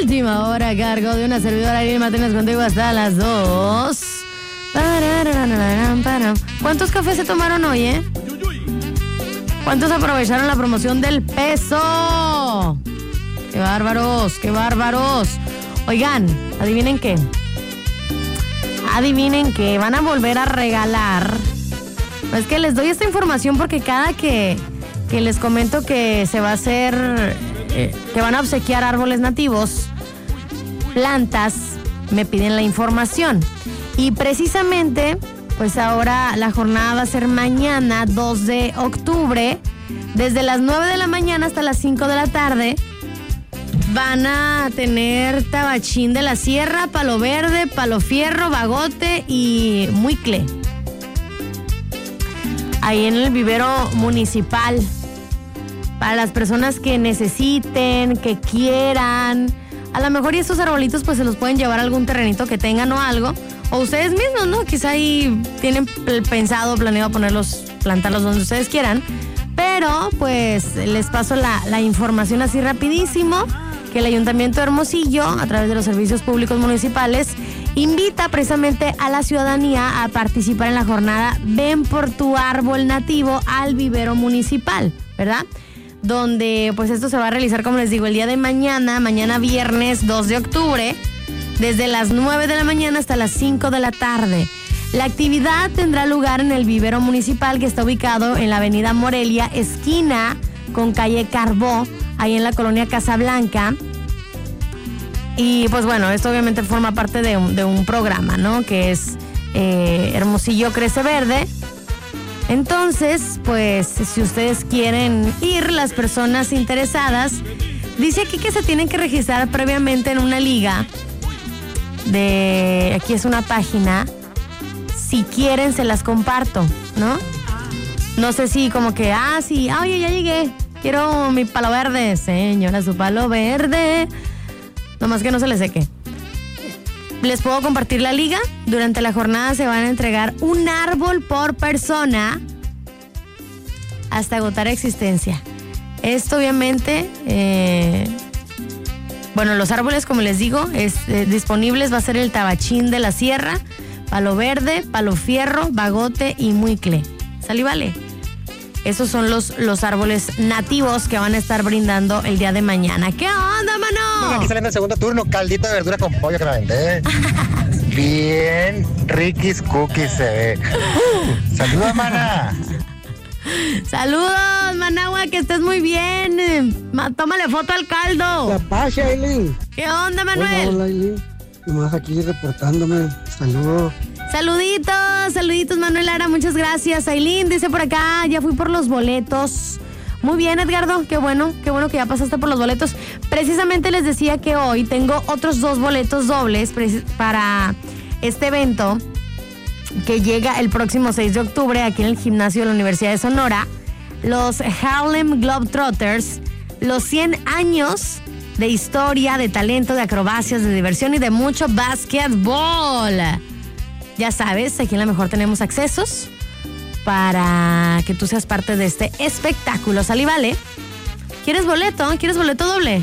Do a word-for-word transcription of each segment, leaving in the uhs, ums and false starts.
última hora a cargo de una servidora Aileen Martínez contigo hasta las dos. ¿Cuántos cafés se tomaron hoy, eh? ¿Cuántos aprovecharon la promoción del peso? ¡Qué bárbaros, qué bárbaros! Oigan, adivinen qué. Adivinen qué, van a volver a regalar. Es que les doy esta información porque cada que, que les comento que se va a hacer, eh, que van a obsequiar árboles nativos, plantas, me piden la información. Y precisamente, pues ahora la jornada va a ser mañana, dos de octubre, desde las nueve de la mañana hasta las cinco de la tarde. Van a tener tabachín de la sierra, palo verde, palo fierro, bagote y muicle. Ahí en el vivero municipal. Para las personas que necesiten, que quieran. A lo mejor y estos arbolitos pues se los pueden llevar a algún terrenito que tengan o algo. O ustedes mismos, ¿no? Quizá ahí tienen pensado, planeado ponerlos, plantarlos donde ustedes quieran. Pero pues les paso la, la información así rapidísimo. Que el Ayuntamiento de Hermosillo, a través de los servicios públicos municipales, invita precisamente a la ciudadanía a participar en la jornada Ven por tu árbol nativo al vivero municipal, ¿verdad? Donde pues esto se va a realizar, como les digo, el día de mañana, mañana viernes dos de octubre, desde las nueve de la mañana hasta las cinco de la tarde. La actividad tendrá lugar en el vivero municipal que está ubicado en la avenida Morelia, esquina con calle Carbó, ahí en la colonia Casablanca. Y pues bueno, esto obviamente forma parte de un, de un programa, ¿no? Que es eh, Hermosillo Crece Verde. Entonces, pues si ustedes quieren ir, las personas interesadas, dice aquí que se tienen que registrar previamente en una liga de, aquí es una página, si quieren se las comparto, ¿no? No sé si como que, ah, sí, ah, oye, ya llegué. Quiero mi palo verde, señora, su palo verde. Nomás que no se le seque. Les puedo compartir la liga. Durante la jornada se van a entregar un árbol por persona hasta agotar existencia. Esto obviamente, eh, bueno, los árboles, como les digo, es, eh, disponibles va a ser el tabachín de la sierra, palo verde, palo fierro, bagote y muicle. ¿Sale y vale? Esos son los, los árboles nativos que van a estar brindando el día de mañana. ¿Qué onda, mano? Aquí saliendo el segundo turno, caldito de verdura con pollo que me aventé. Bien, Ricky's Cookies se ve. Uh, ¡Saludos, mana! Saludos, Managua, que estés muy bien. Ma, tómale foto al caldo. La paz, Aileen. ¿Qué onda, Manuel? Hola, hola, Aileen. Nomás aquí reportándome. Saludos. Saluditos, saluditos, Manuel Lara, muchas gracias. Aileen dice por acá, ya fui por los boletos. Muy bien, Edgardo, qué bueno, qué bueno que ya pasaste por los boletos. Precisamente les decía que hoy tengo otros dos boletos dobles para este evento que llega el próximo seis de octubre aquí en el gimnasio de la Universidad de Sonora. Los Harlem Globetrotters, los cien años de historia, de talento, de acrobacias, de diversión y de mucho básquetbol. Ya sabes, aquí en La Mejor tenemos accesos para que tú seas parte de este espectáculo. ¿Sale y vale? ¿Quieres boleto? ¿Quieres boleto doble?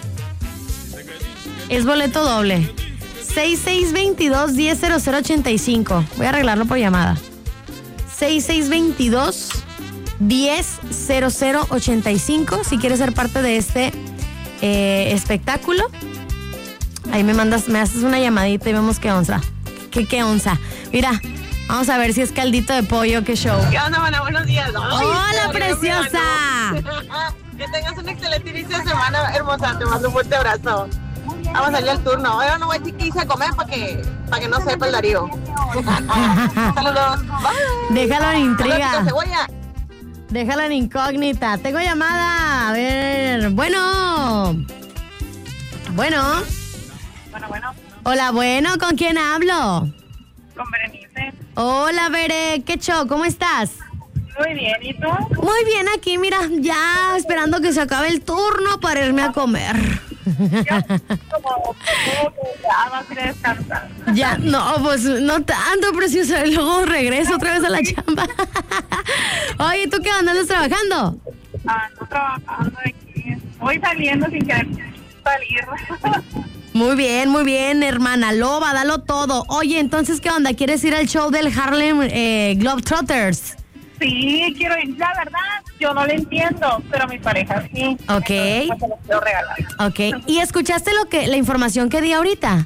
Es boleto doble. seis seis dos dos, uno cero cero cero ocho cinco. Voy a arreglarlo por llamada. seis seis dos dos, uno cero cero cero ocho cinco. Si quieres ser parte de este eh, espectáculo, ahí me mandas, me haces una llamadita y vemos qué onza. ¿Qué, qué onza? Mira, vamos a ver si es caldito de pollo, qué show. ¿Qué onda, mana? Buenos días. Ay, ¡hola, preciosa! Que tengas un excelente inicio de semana, hermosa. Te mando un fuerte abrazo. Vamos a salir al turno. Ahora no voy a decir qué hice a comer para que, para que no sepa el Darío. Saludos. Bye. Déjalo en intriga. Cebolla. Déjala en incógnita. Tengo llamada. A ver. Bueno. Bueno. Bueno, bueno. Hola, bueno. ¿Con quién hablo? Con Berenice. Hola, Bere. ¿Qué show? ¿Cómo estás? Muy bien. ¿Y tú? Muy bien aquí, mira. Ya esperando que se acabe el turno para irme a comer. Ya, como, ya vas a ir a descansar. Ya, no, pues no tanto, preciosa. Luego regreso otra vez a la chamba. Oye, ¿tú qué onda? ¿Andas trabajando? Ando trabajando aquí. Voy saliendo sin querer salir. Muy bien, muy bien, hermana Loba, dalo todo. Oye, entonces, ¿qué onda? ¿Quieres ir al show del Harlem eh, Globetrotters? Sí, quiero ir. La verdad, yo no le entiendo, pero mi pareja sí. Ok. Entonces, pues, se los quiero regalar. Ok. ¿Y escuchaste lo que la información que di ahorita?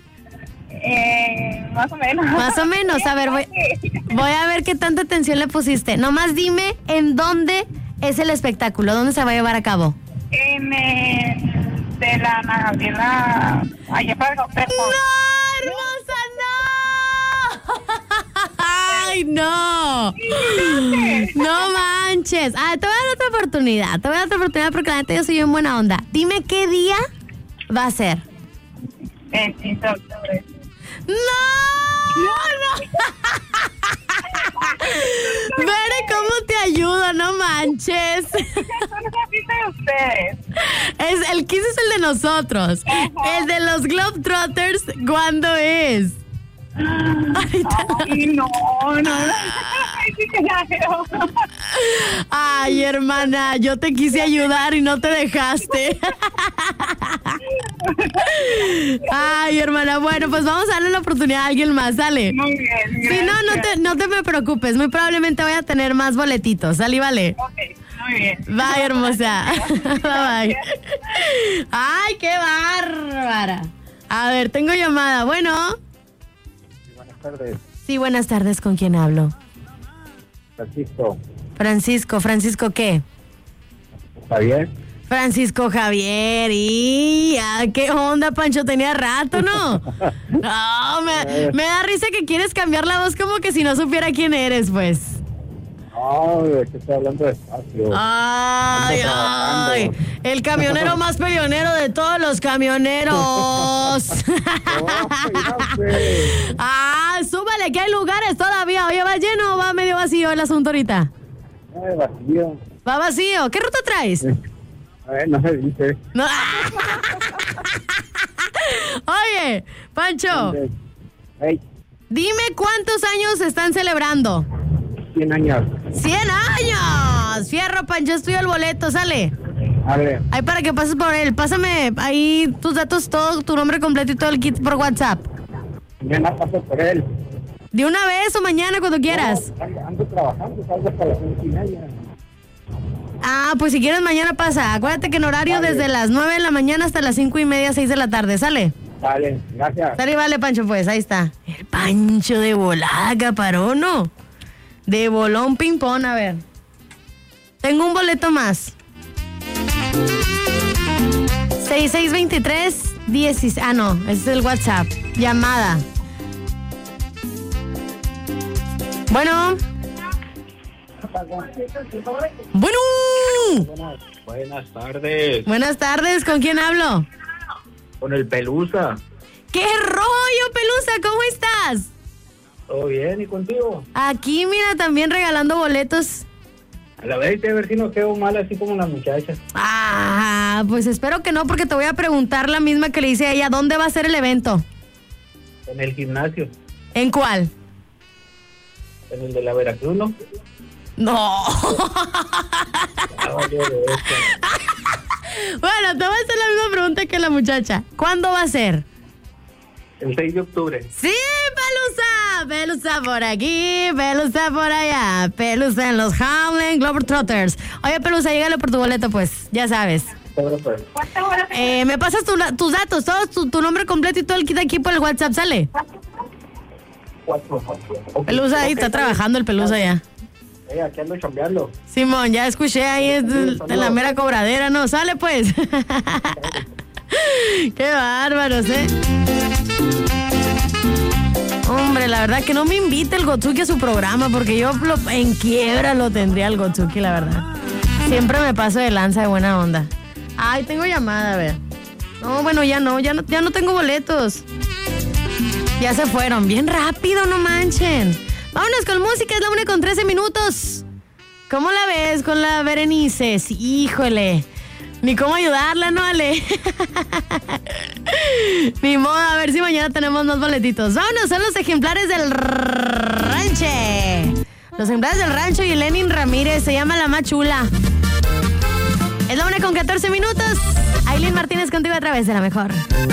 Eh, más o menos. Más o menos. A ver, voy, voy a ver qué tanta atención le pusiste. Nomás dime en dónde es el espectáculo, dónde se va a llevar a cabo. En eh, de la Ana Gabriela, allá para el hotel. ¡No, hermosa, no! ¡Ay, no! No manches. Ah, te voy a dar otra oportunidad. Te voy a dar otra oportunidad porque la neta yo soy en buena onda. Dime qué día va a ser. El quince de octubre. ¡No! ¡No! Vere cómo te ayudo, no manches. Es una fiesta de ustedes. Es, el quince es el de nosotros. Ajá. El de los Globetrotters, ¿cuándo es? Ahorita. Ay, no, no. Ay, sí, claro. Ay, hermana, yo te quise ayudar y no te dejaste. Ay, hermana, bueno, pues vamos a darle la oportunidad a alguien más, sale. Muy bien. Si no, no te, no te me preocupes, muy probablemente voy a tener más boletitos, sale, vale. Ok, muy bien. Bye, hermosa. Bye, bye. Ay, qué bárbara. A ver, tengo llamada, bueno. Buenas tardes, Sí, buenas tardes, ¿con quién hablo? Francisco. Francisco, ¿Francisco qué? ¿Está bien? Francisco Javier, y ah, ¿qué onda, Pancho? Tenía rato, ¿no? No, me, me da risa que quieres cambiar la voz como que si no supiera quién eres, pues. No, es que estoy hablando despacio. Ay, ay, el camionero más peleonero de todos los camioneros. No, no sé. Ah, súbale, que hay lugares todavía. Oye, ¿va lleno o va medio vacío el asunto ahorita? Ay, vacío. Va vacío. ¿Qué ruta traes? A ver, no se dice. No. Oye, Pancho, Hey, dime cuántos años están celebrando. cien años. ¡Cien años! Fierro, Pancho, estoy el boleto, sale. A ver, Ahí para que pases por él. Pásame ahí tus datos, todo, tu nombre completo y todo el kit por WhatsApp. mañana paso por él. De una vez o mañana, cuando quieras. No, ando, ando trabajando, salgo hasta las cinco y media. Ah, pues si quieres mañana pasa. Acuérdate que en horario Vale. desde las nueve de la mañana hasta las cinco y media, seis de la tarde, ¿sale? Vale, gracias. Sale y vale, Pancho, pues, ahí está. El Pancho de volada, caparón, ¿no? De bolón ping-pong, a ver. Tengo un boleto más. seis seis dos tres, diez. Ah, no, ese es el WhatsApp. Llamada. Bueno. Bueno. Buenas, buenas tardes. Buenas tardes, ¿con quién hablo? Con el Pelusa. ¡Qué rollo, Pelusa! ¿Cómo estás? ¿Todo bien? ¿Y contigo? Aquí, mira, también regalando boletos. A la vez, a ver si no quedo mal así como las muchachas. Ah, pues espero que no, porque te voy a preguntar la misma que le hice a ella. ¿Dónde va a ser el evento? En el gimnasio. ¿En cuál? En el de la Veracruz, ¿no? No. Ah, vale, de esto. Bueno, te voy a hacer la misma pregunta que la muchacha. ¿Cuándo va a ser? El seis de octubre. ¡Sí, Pelusa! Pelusa por aquí, Pelusa por allá. Pelusa en los Harlem Globetrotters. Oye, Pelusa, llégale por tu boleto, pues. Ya sabes. Todo pues. ¿Cuántas horas? Eh, me pasas tu- tus datos, todos, tu, tu nombre completo y todo el kit aquí por el WhatsApp, ¿sale? Cuatro. Ok. Pelusa ahí Ok, está trabajando el Pelusa ya. Eh, aquí ando chambeando. Simón, ya escuché ahí en, en la mera cobradera, ¿no? Sale pues. Qué bárbaros, ¿eh? Hombre, la verdad que no me invite el Gotsuki a su programa, porque yo lo- en quiebra lo tendría el Gotsuki, la verdad. Siempre me paso de lanza de buena onda. Ay, tengo llamada, a ver. No, bueno, ya no, ya no, ya no tengo boletos. Ya se fueron, bien rápido, no manchen. Vámonos con música, es la una con trece minutos. ¿Cómo la ves con la Berenice? Sí, híjole. Ni cómo ayudarla, ¿no, Ale? Ni modo, a ver si mañana tenemos más boletitos. Vámonos, son los ejemplares del ranche. Los ejemplares del rancho y Lenin Ramírez, se llama La Más Chula. Es la una con catorce minutos. Aileen Martínez contigo a través de La Mejor.